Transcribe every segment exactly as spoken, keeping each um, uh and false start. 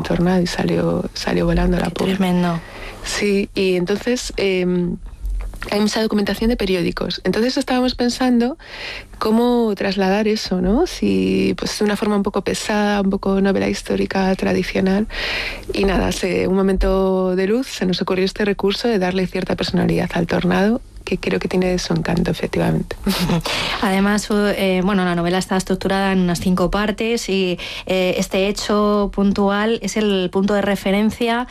tornado y salió, salió volando la pobre. Tremendo. Sí, y entonces eh, hay mucha documentación de periódicos. Entonces estábamos pensando cómo trasladar eso, ¿no? Si, pues de una forma un poco pesada, un poco novela histórica tradicional. Y nada, se, un momento de luz, se nos ocurrió este recurso de darle cierta personalidad al tornado, que creo que tiene su encanto, efectivamente. Además, eh, bueno, la novela está estructurada en unas cinco partes y eh, este hecho puntual es el punto de referencia,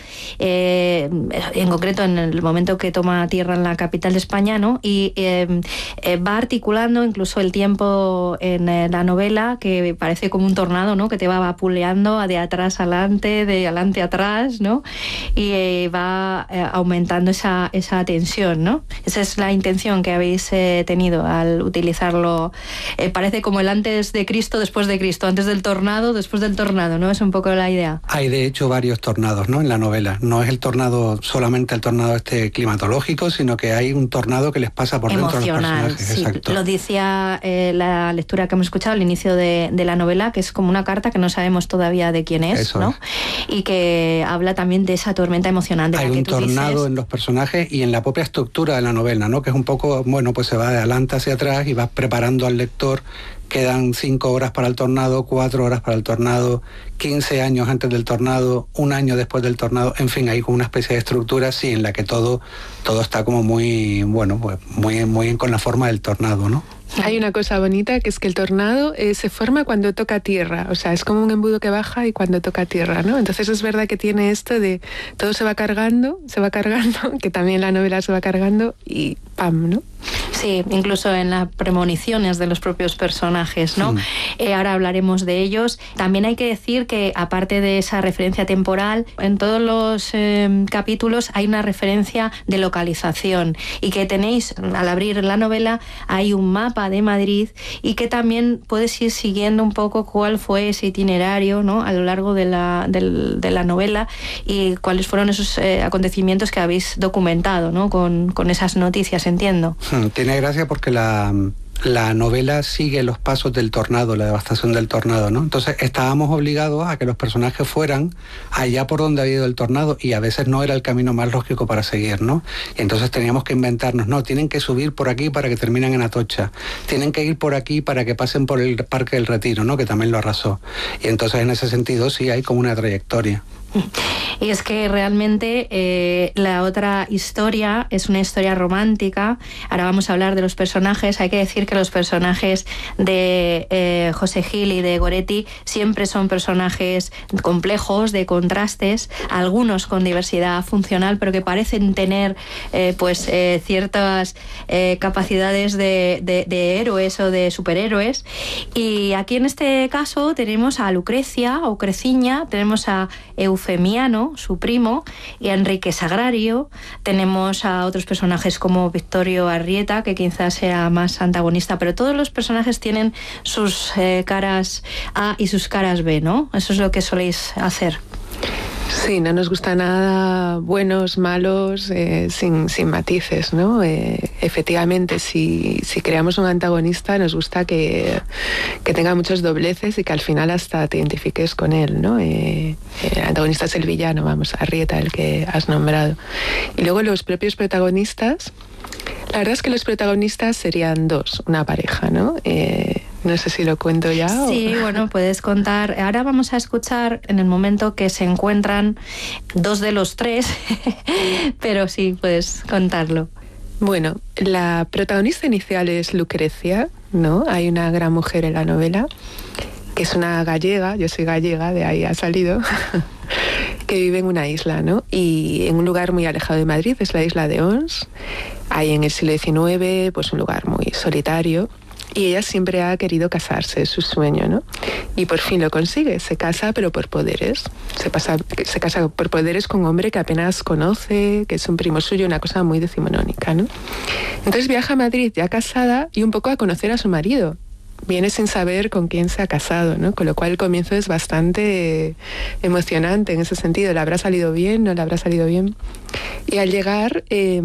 eh, en concreto en el momento que toma tierra en la capital de España, ¿no? Y eh, eh, va articulando incluso el tiempo en eh, la novela, que parece como un tornado, ¿no? Que te va vapuleando de atrás adelante, de adelante atrás, ¿no? Y eh, va eh, aumentando esa, esa tensión, ¿no? Esa es la intención que habéis eh, tenido al utilizarlo. Eh, parece como el antes de Cristo, después de Cristo, antes del tornado, después del tornado, ¿no? Es un poco la idea. Hay de hecho varios tornados, ¿no? En la novela. No es el tornado, solamente el tornado este climatológico, sino que hay un tornado que les pasa por dentro a los personajes. Sí. Exacto. Lo decía eh, la lectura que hemos escuchado al inicio de, de la novela, que es como una carta que no sabemos todavía de quién es, Eso ¿no? es. Y que habla también de esa tormenta emocionante. Hay la que un tú tornado dices. en los personajes y en la propia estructura de la novela, ¿no? Que es un poco, bueno, pues se va de adelante hacia atrás y va preparando al lector. Quedan cinco horas para el tornado, cuatro horas para el tornado, quince años antes del tornado, un año después del tornado, en fin, hay como una especie de estructura así en la que todo, todo está como muy, bueno, pues muy, muy con la forma del tornado, ¿no? Hay una cosa bonita, que es que el tornado eh, se forma cuando toca tierra, o sea, es como un embudo que baja y cuando toca tierra, ¿no? Entonces es verdad que tiene esto de todo se va cargando, se va cargando, que también la novela se va cargando y ¡pam!, ¿no? Sí, incluso en las premoniciones de los propios personajes, ¿no? Mm. Eh, ahora hablaremos de ellos. También hay que decir que, aparte de esa referencia temporal, en todos los eh, capítulos hay una referencia de localización y que tenéis, al abrir la novela, hay un mapa de Madrid y que también puedes ir siguiendo un poco cuál fue ese itinerario, ¿no? A lo largo de la, de, de la novela y cuáles fueron esos eh, acontecimientos que habéis documentado, ¿no? Con, con esas noticias, entiendo. Tiene gracia porque la, la novela sigue los pasos del tornado, la devastación del tornado, ¿no? Entonces estábamos obligados a que los personajes fueran allá por donde había ido el tornado y a veces no era el camino más lógico para seguir, ¿no? Y entonces teníamos que inventarnos, no, tienen que subir por aquí para que terminen en Atocha, tienen que ir por aquí para que pasen por el Parque del Retiro, ¿no? Que también lo arrasó. Y entonces en ese sentido sí hay como una trayectoria. Y es que realmente eh, la otra historia es una historia romántica. Ahora vamos a hablar de los personajes. Hay que decir que los personajes de eh, José Gil y de Goretti siempre son personajes complejos, de contrastes, algunos con diversidad funcional, pero que parecen tener eh, pues eh, ciertas eh, capacidades de, de, de héroes o de superhéroes. Y aquí en este caso tenemos a Lucrecia o Creciña, tenemos a Eufemiano, su primo, y a Enrique Sagrario. Tenemos a otros personajes como Victorio Arrieta, que quizás sea más antagonista, pero todos los personajes tienen sus eh, caras A y sus caras B, ¿no? Eso es lo que soléis hacer. Sí, no nos gusta nada buenos, malos, eh, sin, sin matices, ¿no? Eh, efectivamente, si, si creamos un antagonista, nos gusta que, que tenga muchos dobleces y que al final hasta te identifiques con él, ¿no? Eh, el antagonista es el villano, vamos, Arrieta, el que has nombrado. Y luego los propios protagonistas, la verdad es que los protagonistas serían dos, una pareja, ¿no? Eh, No sé si lo cuento ya. Sí, o... bueno, puedes contar. Ahora vamos a escuchar en el momento que se encuentran dos de los tres, pero sí, puedes contarlo. Bueno, la protagonista inicial es Lucrecia, ¿no? Hay una gran mujer en la novela, que es una gallega, yo soy gallega, de ahí ha salido, que vive en una isla, ¿no? Y en un lugar muy alejado de Madrid, es la isla de Ons. Hay en el siglo diecinueve, pues un lugar muy solitario. Y ella siempre ha querido casarse, es su sueño, ¿no? Y por fin lo consigue, se casa pero por poderes. Se, pasa, se casa por poderes con un hombre que apenas conoce, que es un primo suyo, una cosa muy decimonónica, ¿no? Entonces viaja a Madrid ya casada y un poco a conocer a su marido. Viene sin saber con quién se ha casado, ¿no? Con lo cual el comienzo es bastante emocionante en ese sentido. ¿Le habrá salido bien? ¿No le habrá salido bien? Y al llegar... Eh,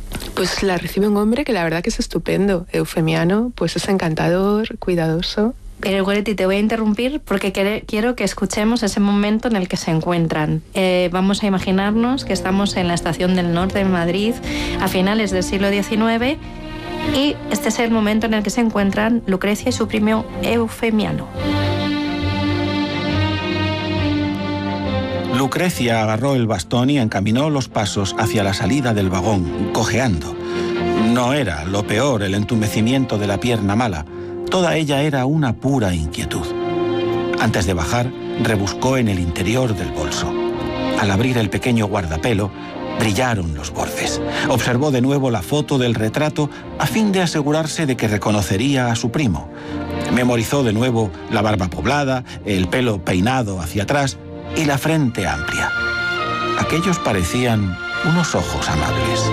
pues la recibe un hombre que la verdad que es estupendo. Eufemiano, pues es encantador, cuidadoso, Pero Goretti, te voy a interrumpir porque quiero que escuchemos ese momento en el que se encuentran. Eh, vamos a imaginarnos que estamos en la estación del norte de Madrid a finales del siglo diecinueve y este es el momento en el que se encuentran Lucrecia y su primo Eufemiano. Lucrecia agarró el bastón y encaminó los pasos hacia la salida del vagón, cojeando. No era lo peor el entumecimiento de la pierna mala. Toda ella era una pura inquietud. Antes de bajar, rebuscó en el interior del bolso. Al abrir el pequeño guardapelo, brillaron los bordes. Observó de nuevo la foto del retrato a fin de asegurarse de que reconocería a su primo. Memorizó de nuevo la barba poblada, el pelo peinado hacia atrás y la frente amplia. Aquellos parecían unos ojos amables.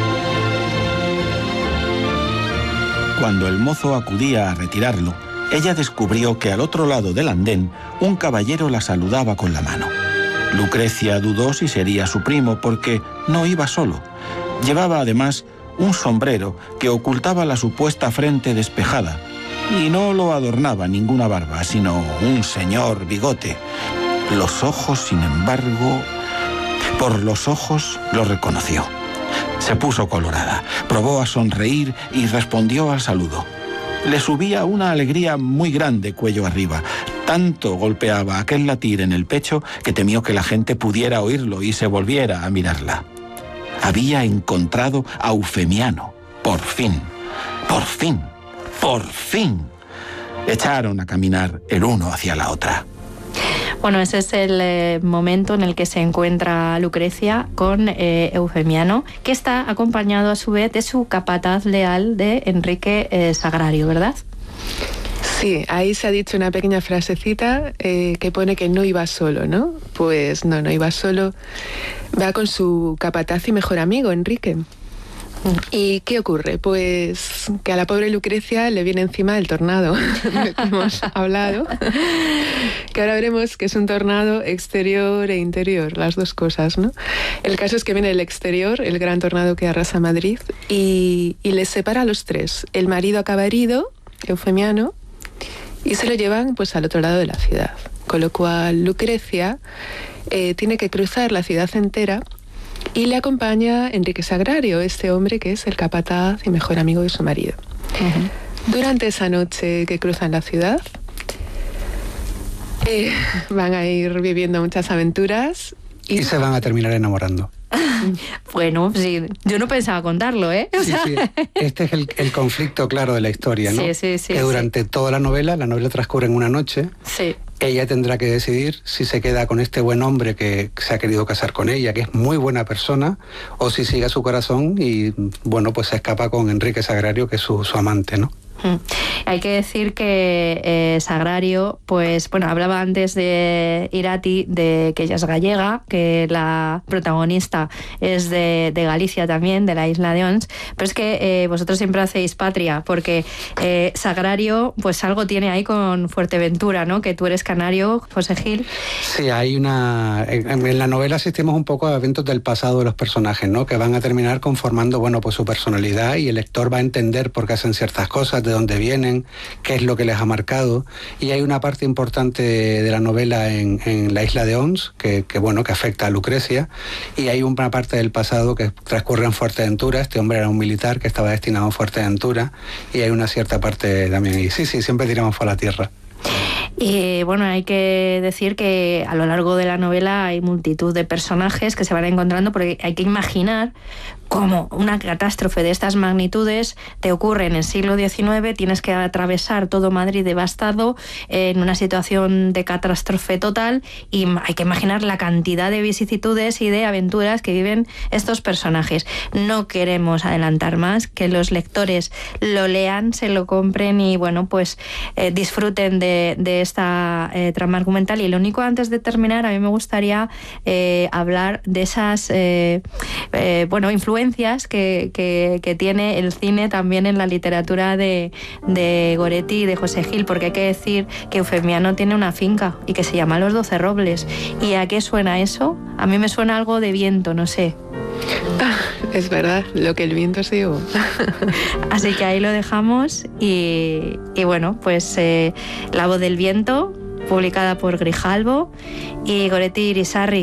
Cuando el mozo acudía a retirarlo, ella descubrió que al otro lado del andén un caballero la saludaba con la mano. Lucrecia dudó si sería su primo porque no iba solo. Llevaba además un sombrero que ocultaba la supuesta frente despejada y no lo adornaba ninguna barba, sino un señor bigote. Los ojos, sin embargo, por los ojos lo reconoció. Se puso colorada, probó a sonreír y respondió al saludo. Le subía una alegría muy grande cuello arriba. Tanto golpeaba aquel latir en el pecho que temió que la gente pudiera oírlo y se volviera a mirarla. Había encontrado a Eufemiano. Por fin, por fin, por fin. Echaron a caminar el uno hacia la otra. Bueno, ese es el eh, momento en el que se encuentra Lucrecia con eh, Eufemiano, que está acompañado a su vez de su capataz leal de Enrique eh, Sagrario, ¿verdad? Sí, ahí se ha dicho una pequeña frasecita eh, que pone que no iba solo, ¿no? Pues no, no iba solo. Va con su capataz y mejor amigo, Enrique. ¿Y qué ocurre? Pues que a la pobre Lucrecia le viene encima el tornado del que hemos hablado, que ahora veremos que es un tornado exterior e interior, las dos cosas, ¿no? El caso es que viene el exterior, el gran tornado que arrasa Madrid, y, y les separa a los tres. El marido acaba herido, Eufemiano, y se lo llevan pues al otro lado de la ciudad. Con lo cual Lucrecia eh, tiene que cruzar la ciudad entera. Y le acompaña Enrique Sagrario, este hombre que es el capataz y mejor amigo de su marido. Uh-huh. Durante esa noche que cruzan la ciudad, eh, van a ir viviendo muchas aventuras. Y, y se van a terminar enamorando. Bueno, sí, yo no pensaba contarlo, ¿eh? O sí, sea... sí. Este es el, el conflicto claro de la historia, ¿no? Sí, sí, sí. Que durante sí. toda la novela, la novela transcurre en una noche. Sí. Ella tendrá que decidir si se queda con este buen hombre que se ha querido casar con ella, que es muy buena persona, o si sigue a su corazón y, bueno, pues se escapa con Enrique Sagrario, que es su, su amante, ¿no? Hmm. Hay que decir que eh, Sagrario, pues bueno, hablaba antes de Irati, de que ella es gallega, que la protagonista es de, de Galicia también, de la isla de Ons, pero es que eh, vosotros siempre hacéis patria, porque eh, Sagrario, pues algo tiene ahí con Fuerteventura, ¿no? Que tú eres canario, José Gil. Sí, hay una... En, en la novela asistimos un poco a eventos del pasado de los personajes, ¿no? Que van a terminar conformando, bueno, pues su personalidad, y el lector va a entender por qué hacen ciertas cosas, de dónde vienen, qué es lo que les ha marcado. Y hay una parte importante de la novela en, en la isla de Ons, que, que, bueno, que afecta a Lucrecia, y hay una parte del pasado que transcurre en Fuerteventura. Este hombre era un militar que estaba destinado a Fuerteventura, y hay una cierta parte también ahí. Sí, sí, siempre tiramos por la tierra. Y bueno, hay que decir que a lo largo de la novela hay multitud de personajes que se van encontrando, porque hay que imaginar cómo una catástrofe de estas magnitudes te ocurre en el siglo diecinueve, tienes que atravesar todo Madrid devastado en una situación de catástrofe total, y hay que imaginar la cantidad de vicisitudes y de aventuras que viven estos personajes. No queremos adelantar más, que los lectores lo lean, se lo compren y bueno, pues eh, disfruten de, de esta eh, trama argumental. Y lo único, antes de terminar, a mí me gustaría eh, hablar de esas eh, eh, bueno, influencias que, que, que tiene el cine también en la literatura de, de Goretti y de José Gil, porque hay que decir que Eufemiano tiene una finca y que se llama Los Doce Robles. ¿Y a qué suena eso? A mí me suena algo de viento, no sé. Es verdad, lo que el viento se llevó. Así que ahí lo dejamos y, y bueno, pues eh, La voz del viento, publicada por Grijalbo, y Goretti Irisarri,